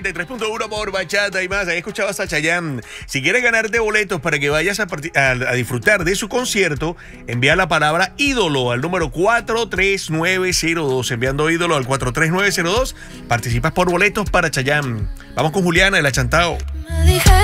93.1 por Bachata y más. Ahí escuchabas a Chayanne. Si quieres ganarte boletos para que vayas a disfrutar de su concierto, envía la palabra ídolo al número 43902. Enviando ídolo al 43902, participas por boletos para Chayanne. Vamos con Juliana de la Chantao.